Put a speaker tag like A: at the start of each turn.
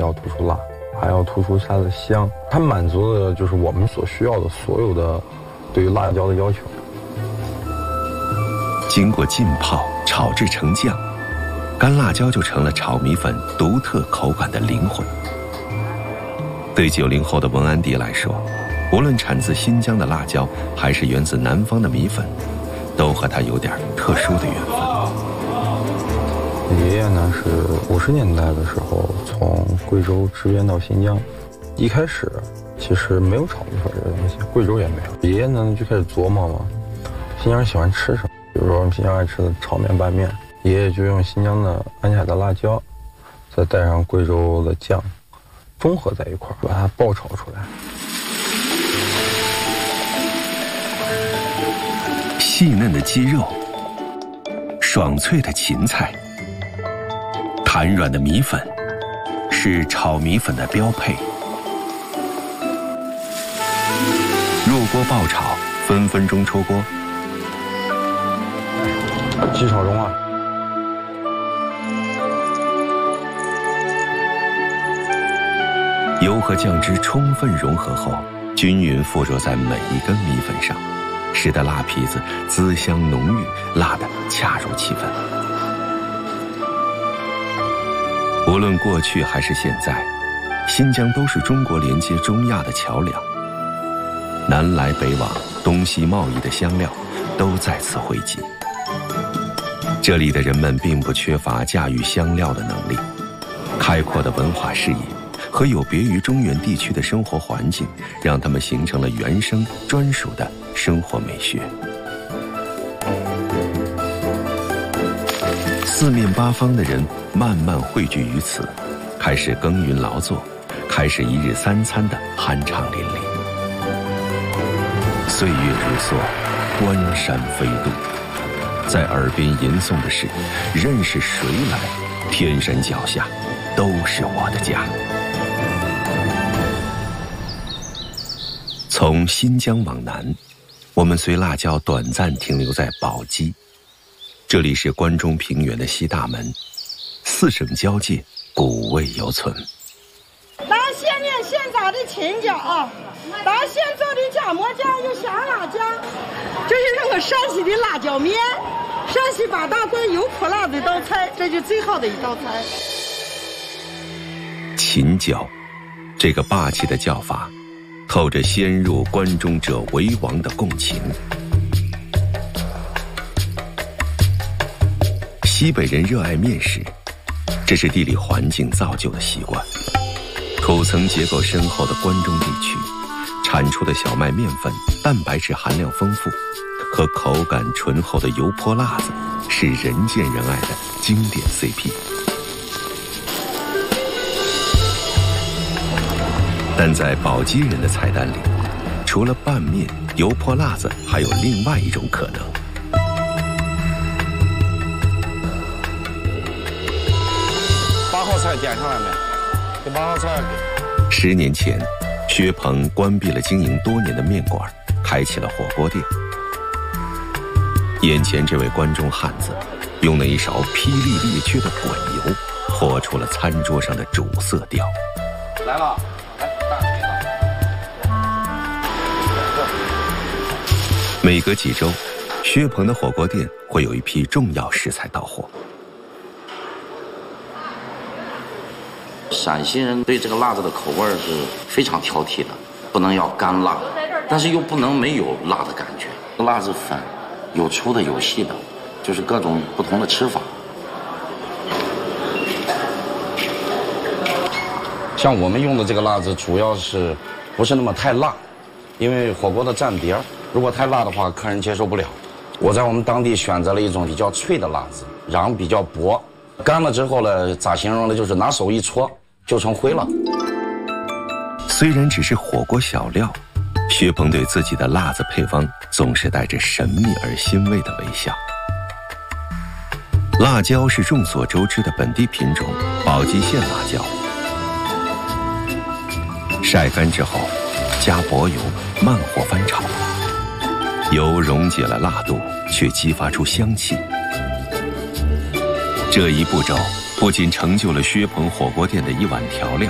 A: 要突出辣，还要突出它的香，它满足的就是我们所需要的所有的对于辣椒的要求。
B: 经过浸泡、炒制成酱，干辣椒就成了炒米粉独特口感的灵魂。对90后的文安迪来说，无论产自新疆的辣椒，还是源自南方的米粉，都和他有点特殊的缘分。
A: 爷爷呢是50年代的时候从贵州支边到新疆，一开始其实没有炒米粉这个东西，贵州也没有。爷爷呢就开始琢磨嘛，新疆人喜欢吃什么，比如说我们新疆爱吃的炒面、拌面，爷爷就用新疆的安海的辣椒，再带上贵州的酱，综合在一块儿，把它爆炒出来。
B: 细嫩的鸡肉，爽脆的芹菜，弹软的米粉，是炒米粉的标配。入锅爆炒，分分钟出锅。
A: 鸡炒中啊，
B: 油和酱汁充分融合后，均匀附着在每一根米粉上，使得辣皮子滋香浓郁，辣得恰如其分。无论过去还是现在，新疆都是中国连接中亚的桥梁，南来北往、东西贸易的香料都在此汇集。这里的人们并不缺乏驾驭香料的能力，开阔的文化视野和有别于中原地区的生活环境，让他们形成了原生专属的生活美学。四面八方的人慢慢汇聚于此，开始耕耘劳作，开始一日三餐的酣畅淋漓。岁月如梭，关山飞渡，在耳边吟诵的是：任是谁来，天山脚下都是我的家。从新疆往南，我们随辣椒短暂停留在宝鸡，这里是关中平原的西大门，四省交界，古味犹存。
C: 拿现炼现炸的青椒啊，拿现做的夹馍酱有香辣酱，这是我们陕西的辣椒面，陕西8大怪油泼辣的一道菜，这就最好的一道菜。
B: 秦椒，这个霸气的叫法，透着先入关中者为王的共情。西北人热爱面食，这是地理环境造就的习惯。土层结构深厚的关中地区，产出的小麦面粉蛋白质含量丰富，和口感醇厚的油泼辣子是人见人爱的经典 CP。但在宝鸡人的菜单里，除了拌面、油泼辣子，还有另外一种可能。
D: 8号菜点上来没？这8号菜给。
B: 10年前，薛鹏关闭了经营多年的面馆，开启了火锅店。眼前这位关中汉子，用那一勺霹雳烈炯的滚油，泼出了餐桌上的主色调。
D: 来了。
B: 每隔几周，薛鹏的火锅店会有一批重要食材到货。
E: 陕西人对这个辣子的口味是非常挑剔的，不能要干辣，但是又不能没有辣的感觉。辣子粉有粗的有细的，就是各种不同的吃法。
D: 像我们用的这个辣子，主要是不是那么太辣，因为火锅的蘸碟如果太辣的话，客人接受不了。我在我们当地选择了一种比较脆的辣子，瓤比较薄，干了之后呢，咋形容呢？就是拿手一搓就成灰了。
B: 虽然只是火锅小料，薛鹏对自己的辣子配方总是带着神秘而欣慰的微笑。辣椒是众所周知的本地品种宝鸡县辣椒，晒干之后加薄油慢火翻炒，油溶解了辣度，却激发出香气。这一步骤不仅成就了薛鹏火锅店的一碗调料，